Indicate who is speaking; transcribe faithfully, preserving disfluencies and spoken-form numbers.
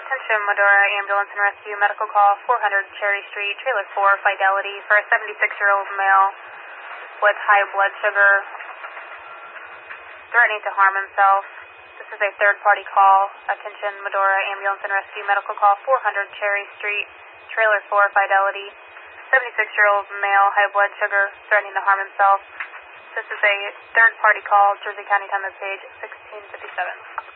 Speaker 1: Attention Medora Ambulance and Rescue Medical Call four hundred Cherry Street, Trailer four, Fidelity, for a seventy-six-year-old male with high blood sugar threatening to harm himself. This is a third-party call. Attention Medora Ambulance and Rescue Medical Call four hundred Cherry Street, Trailer four, Fidelity, seventy-six-year-old male, high blood sugar threatening to harm himself. This is a third-party call. Jersey County time of page sixteen fifty-seven.